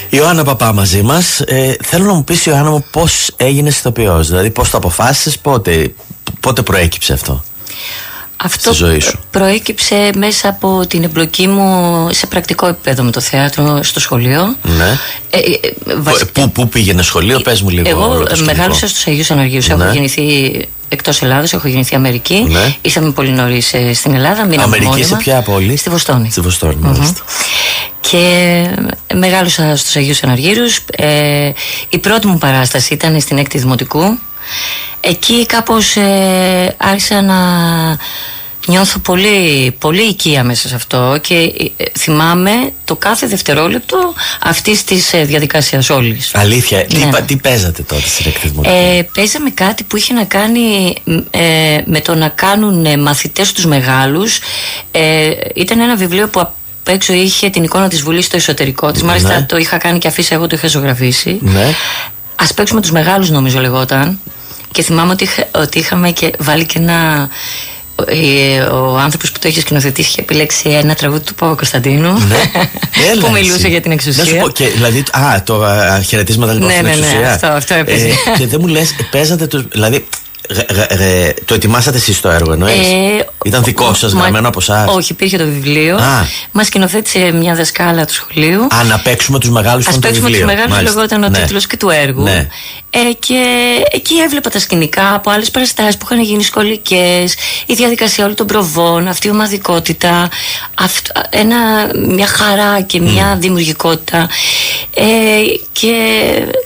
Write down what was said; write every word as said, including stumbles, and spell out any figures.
Ιωάννα Παπά μαζί μας. Ε, θέλω να μου πεις, Ιωάννα μου, πώς έγινες ηθοποιός, δηλαδή πώς το αποφάσισες, πότε, πότε προέκυψε αυτό? Αυτό προέκυψε μέσα από την εμπλοκή μου σε πρακτικό επίπεδο με το θέατρο στο σχολείο. Ναι. Ε, ε, βασικά... Πού, πού πήγαινε σχολείο, πες μου λίγο. Εγώ μεγάλωσα στους Αγίους Αναργίους. Ναι. Έχω γεννηθεί εκτός Ελλάδας, έχω γεννηθεί Αμερική. Ναι. Ήρθαμε πολύ νωρίς στην Ελλάδα. Αμερική σε ποια πόλη? Στη Βοστόνη. Στη Βοστόνη, μάλιστα. Mm-hmm. Και μεγάλωσα στους Αγίους Αναργύρους. Ε, η πρώτη μου παράσταση ήταν στην έκτη Δημοτικού. Εκεί κάπως ε, άρχισα να νιώθω πολύ, πολύ οικία μέσα σε αυτό και ε, θυμάμαι το κάθε δευτερόλεπτο αυτής της ε, διαδικασίας όλης. Αλήθεια, ναι. τι, τι παίζατε τότε στην έκτη Δημοτικού? Ε, παίζαμε κάτι που είχε να κάνει ε, με το να κάνουν ε, μαθητές τους μεγάλους. Ε, ήταν ένα βιβλίο που απ' έξω είχε την εικόνα της Βουλής στο εσωτερικό της. Ναι. Μάλιστα το είχα κάνει και αφήσει, εγώ το είχα ζωγραφίσει. Ναι. Ας παίξουμε τους μεγάλους, νομίζω λεγόταν. Και θυμάμαι ότι, ότι είχαμε και βάλει και ένα. Ο άνθρωπος που το είχε σκηνοθετήσει είχε επιλέξει ένα τραγούδι του Παπα-Κωνσταντίνου. Ναι. Που μιλούσε για την εξουσία. Να σου πω, και, δηλαδή, α, το α, χαιρετίσματα λοιπόν ναι, στην ναι, εξουσία. Ναι, αυτό, αυτό έπαιζε. Ε, και δεν μου λες, παίζατε το. Δηλαδή, Ρε, ρε, ρε, το ετοιμάσατε εσείς το έργο, εννοείς? Ε, Ήταν δικό σας, μα, γραμμένο από εσάς? Όχι, υπήρχε το βιβλίο. Μας σκηνοθέτησε μια δασκάλα του σχολείου. Α, να παίξουμε τους μεγάλους στον βιβλίο. Ας παίξουμε τους μεγάλους, λεγόταν ο ναι. τίτλος και του έργου. Ναι. Ε, και εκεί έβλεπα τα σκηνικά από άλλες παραστάσεις που είχαν γίνει σχολικές, η διαδικασία όλων των προβών, αυτή η ομαδικότητα, αυτό, ένα, μια χαρά και μια mm. δημιουργικότητα. Ε, και